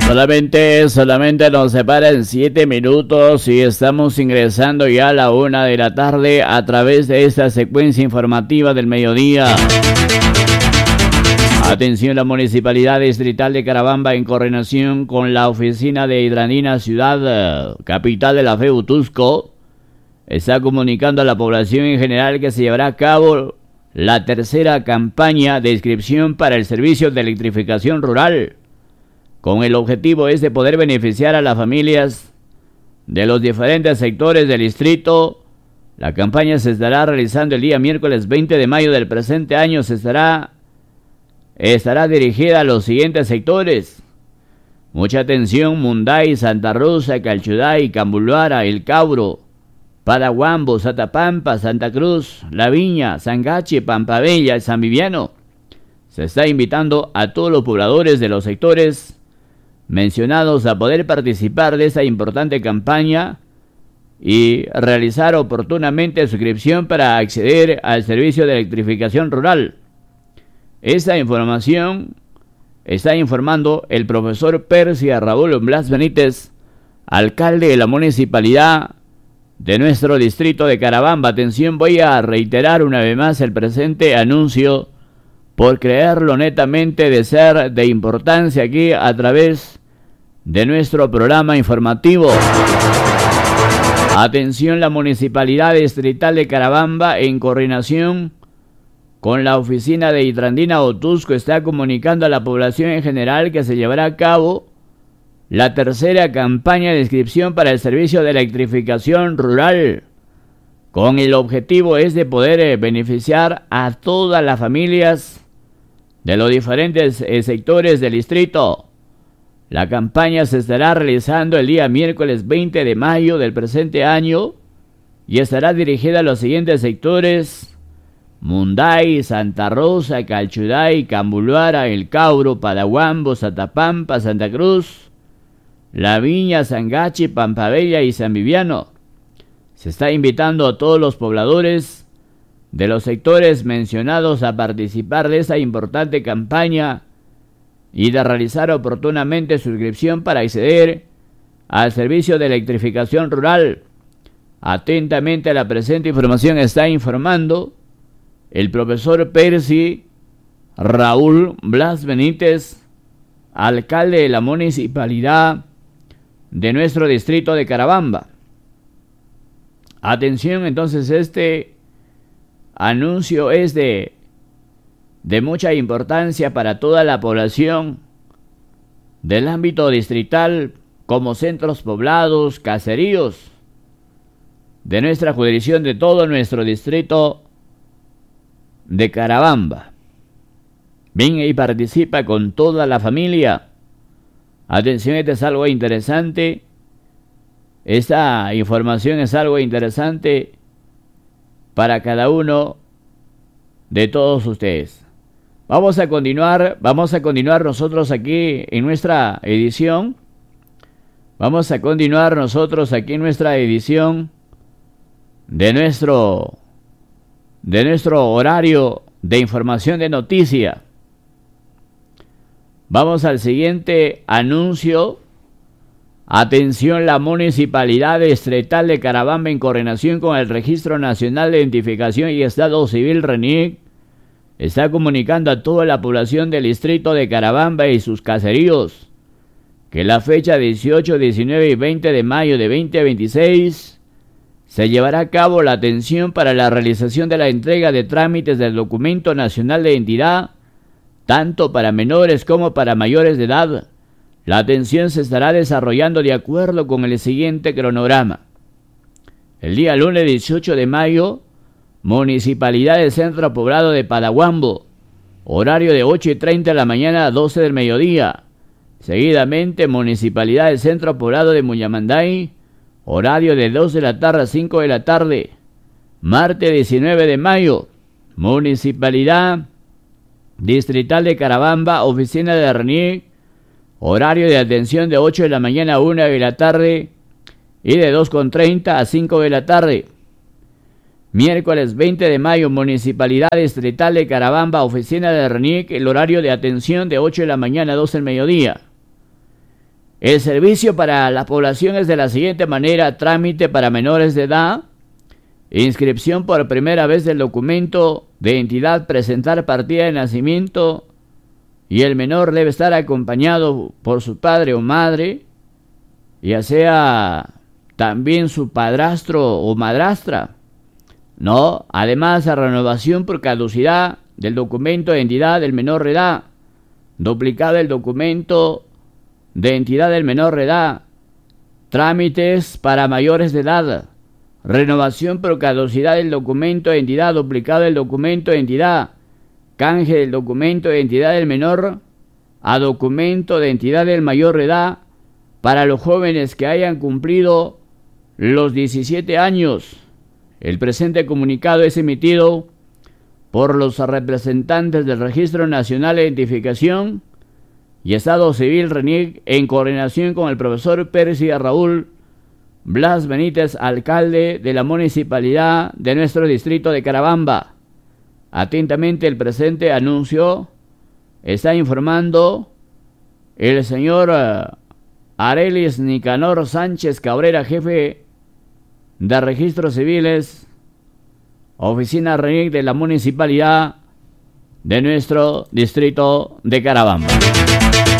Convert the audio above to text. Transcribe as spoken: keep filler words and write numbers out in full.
Solamente, solamente nos separan siete minutos y estamos ingresando ya a la una de la tarde a través de esta secuencia informativa del mediodía. Atención, la Municipalidad Distrital de Carabamba, en coordinación con la Oficina de Hidranina Ciudad Capital de la F E U Tusco, está comunicando a la población en general que se llevará a cabo la tercera campaña de inscripción para el servicio de electrificación rural, con el objetivo es de poder beneficiar a las familias de los diferentes sectores del distrito. La campaña se estará realizando el día miércoles veinte de mayo del presente año. Se estará, estará dirigida a los siguientes sectores. Mucha atención: Munday, Santa Rosa, Calchuday, Cambuluara, El Cauro, Padahuambo, Satapampa, Santa Cruz, La Viña, Sangache, Pampabella y San Viviano. Se está invitando a todos los pobladores de los sectores mencionados a poder participar de esta importante campaña y realizar oportunamente su inscripción para acceder al servicio de electrificación rural. Esta información está informando el profesor Persia Raúl Blas Benítez, alcalde de la municipalidad de nuestro distrito de Carabamba. Atención, voy a reiterar una vez más el presente anuncio por creerlo netamente de ser de importancia aquí a través de nuestro programa informativo. Atención, la Municipalidad Distrital de Carabamba, en coordinación con la Oficina de Hidranina Tusco, está comunicando a la población en general que se llevará a cabo la tercera campaña de inscripción para el servicio de electrificación rural, con el objetivo es de poder beneficiar a todas las familias de los diferentes eh, sectores del distrito. La campaña se estará realizando el día miércoles veinte de mayo del presente año y estará dirigida a los siguientes sectores: Munday, Santa Rosa, Calchuday, Cambuluara, El Cauro, Padahuambo, Satapampa, Santa Cruz, La Viña, Sangache, Pampabella y San Viviano. Se está invitando a todos los pobladores de los sectores mencionados a participar de esta importante campaña y de realizar oportunamente su inscripción para acceder al servicio de electrificación rural. Atentamente, la presente información está informando el profesor Percy Raúl Blas Benítez, alcalde de la municipalidad de nuestro distrito de Carabamba. Atención, entonces, este anuncio es de, de mucha importancia para toda la población del ámbito distrital, como centros poblados, caseríos de nuestra jurisdicción, de todo nuestro distrito de Carabamba. Venga y participa con toda la familia. Atención, este es algo interesante. Esta información es algo interesante para cada uno de todos ustedes. Vamos a continuar, vamos a continuar nosotros aquí en nuestra edición. Vamos a continuar nosotros aquí en nuestra edición de nuestro de nuestro horario de información de noticia. Vamos al siguiente anuncio. Atención, la Municipalidad Distrital de Carabamba, en coordinación con el Registro Nacional de Identificación y Estado Civil RENIEC, está comunicando a toda la población del distrito de Carabamba y sus caseríos que la fecha dieciocho, diecinueve y veinte de mayo de veinte veintiséis se llevará a cabo la atención para la realización de la entrega de trámites del Documento Nacional de Identidad, tanto para menores como para mayores de edad. La atención se estará desarrollando de acuerdo con el siguiente cronograma. El día lunes dieciocho de mayo, Municipalidad del Centro Poblado de Padahuambo, horario de ocho y treinta de la mañana a doce del mediodía. Seguidamente, Municipalidad del Centro Poblado de Muñamanday, horario de dos de la tarde a cinco de la tarde. Martes diecinueve de mayo, Municipalidad Distrital de Carabamba, Oficina de RENIEC, horario de atención de ocho de la mañana a una de la tarde y de dos con treinta a cinco de la tarde. Miércoles veinte de mayo, Municipalidad Distrital de Carabamba, Oficina de RENIEC, el horario de atención de ocho de la mañana a doce del mediodía. El servicio para la población es de la siguiente manera: trámite para menores de edad, inscripción por primera vez del documento de identidad, presentar partida de nacimiento, y el menor debe estar acompañado por su padre o madre, ya sea también su padrastro o madrastra, ¿no? Además, la renovación por caducidad del documento de identidad del menor de edad, duplicado del documento de identidad del menor de edad, trámites para mayores de edad, renovación por caducidad del documento de identidad, duplicado del documento de identidad, canje del documento de identidad del menor a documento de identidad del mayor de edad para los jóvenes que hayan cumplido los diecisiete años. El presente comunicado es emitido por los representantes del Registro Nacional de Identificación y Estado Civil RENIEC en coordinación con el profesor Pérez y Raúl Blas Benítez, alcalde de la municipalidad de nuestro distrito de Carabamba. Atentamente el presente anuncio está informando el señor Arelis Nicanor Sánchez Cabrera, jefe de Registros Civiles, Oficina RENIEC de la municipalidad de nuestro distrito de Carabamba.